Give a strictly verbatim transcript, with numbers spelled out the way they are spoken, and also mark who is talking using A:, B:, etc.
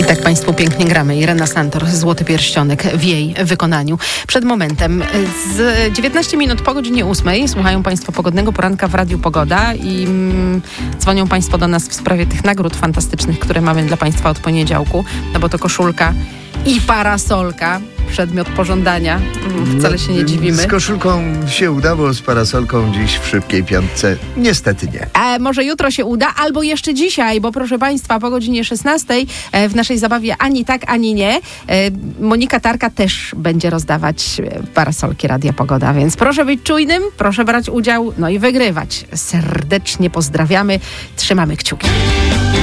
A: I tak Państwu pięknie gramy. Irena Santor, Złoty Pierścionek w jej wykonaniu. Przed momentem, z dziewiętnaście minut po godzinie ósmej słuchają Państwo Pogodnego Poranka w Radiu Pogoda i mm, dzwonią Państwo do nas w sprawie tych nagród fantastycznych, które mamy dla Państwa od poniedziałku, no bo to koszulka i parasolka. Przedmiot pożądania. Wcale się nie dziwimy.
B: Z koszulką się udało, z parasolką dziś w szybkiej piątce niestety nie.
A: E, może jutro się uda, albo jeszcze dzisiaj, bo proszę Państwa, po godzinie szesnastej e, w naszej zabawie ani tak, ani nie. E, Monika Tarka też będzie rozdawać parasolki Radia Pogoda, więc proszę być czujnym, proszę brać udział, no i wygrywać. Serdecznie pozdrawiamy, trzymamy kciuki.